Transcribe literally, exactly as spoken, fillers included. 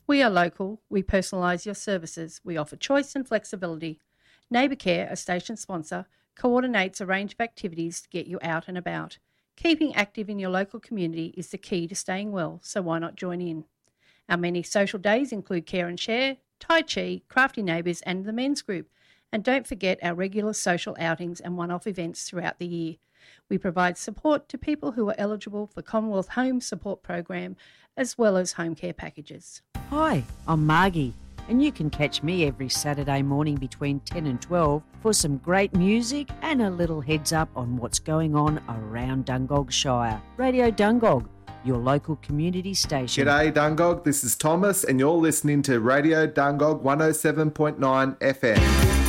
We are local. We personalise your services. We offer choice and flexibility. Neighbour Care, a station sponsor, coordinates a range of activities to get you out and about. Keeping active in your local community is the key to staying well, so why not join in? Our many social days include Care and Share, Tai Chi, Crafty Neighbours and the Men's Group. And don't forget our regular social outings and one-off events throughout the year. We provide support to people who are eligible for Commonwealth Home Support Program as well as home care packages. Hi, I'm Margie, and you can catch me every Saturday morning between ten and twelve for some great music and a little heads up on what's going on around Dungog Shire. Radio Dungog, your local community station. G'day Dungog, this is Thomas and you're listening to Radio Dungog one oh seven point nine F M.